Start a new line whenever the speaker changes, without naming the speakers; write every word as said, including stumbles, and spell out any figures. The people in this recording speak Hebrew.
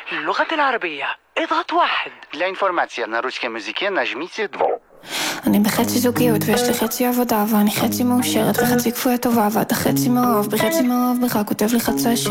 اللغة العربية اضغط واحد.
Для информации на русском языке нажмите два.
אני בחצי זוגיות ויש לי חצי עבודה ואני חצי מאושרת וחצי כפויה טובה ואתה חצי מאוהב בחצי מאוהב בך כותב לי חצי